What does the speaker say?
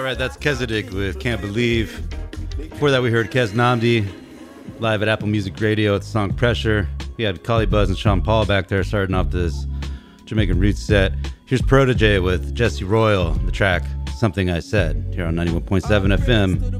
All right, that's Kezidig with Can't Believe. Before that, we heard Kez Namdi live at Apple Music Radio. It's the song Pressure. We had Kali Buzz and Sean Paul back there starting off this Jamaican roots set. Here's Protege with Jesse Royal, the track Something I Said, here on 91.7 FM.